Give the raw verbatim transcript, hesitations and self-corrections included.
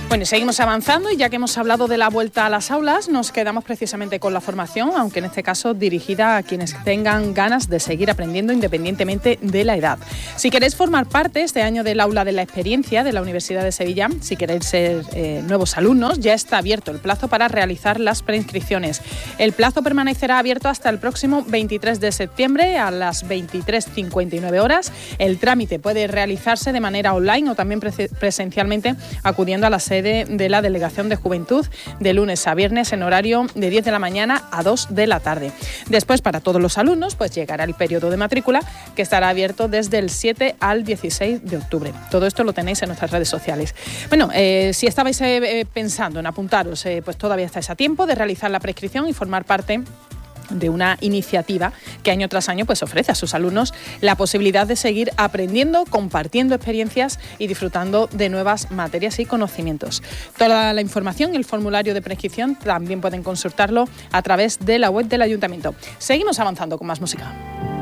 Bueno, seguimos avanzando y ya que hemos hablado de la vuelta a las aulas, nos quedamos precisamente con la formación, aunque en este caso dirigida a quienes tengan ganas de seguir aprendiendo independientemente de la edad. Si queréis formar parte este año del Aula de la Experiencia de la Universidad de Sevilla, si queréis ser eh, nuevos alumnos, ya está abierto el plazo para realizar las preinscripciones. El plazo permanecerá abierto hasta el próximo veintitrés de septiembre a las veintitrés cincuenta y nueve horas. El trámite puede realizarse de manera online o también pre- presencialmente acudiendo a la sede de la Delegación de Juventud de lunes a viernes en horario de diez de la mañana a dos de la tarde. Después, para todos los alumnos, pues llegará el periodo de matrícula que estará abierto desde el siete al dieciséis de octubre. Todo esto lo tenéis en nuestras redes sociales. Bueno, eh, si estabais eh, pensando en apuntaros, eh, pues todavía estáis a tiempo de realizar la prescripción y formar parte de una iniciativa que año tras año pues ofrece a sus alumnos la posibilidad de seguir aprendiendo, compartiendo experiencias y disfrutando de nuevas materias y conocimientos. Toda la información y el formulario de prescripción también pueden consultarlo a través de la web del Ayuntamiento. Seguimos avanzando con más música.